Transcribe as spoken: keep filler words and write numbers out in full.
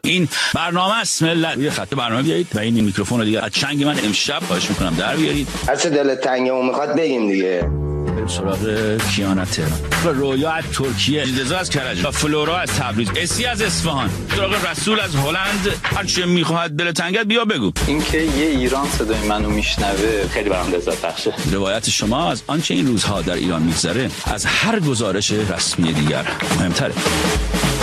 این برنامه است ملت. یه خط برنامه بیارید و این میکروفون رو دیگه از چنگ من امشب خواهش میکنم در بیارید. هر چه دلت تنگه و میخواد بگیم دیگه. بریم سراغ کیانا تهران، رویا از ترکیه، رضا از کرج، فلورا از تبریز، اسی از اصفهان، سراغ رسول از هلند. هر چه میخواد دل تنگت بیا بگو. اینکه یه ایران صدای منو میشنوه خیلی برام لذت بخشه. روایت شما از آنچه این روزها در ایران میگذره از هر گزارش رسمی دیگر مهمتره.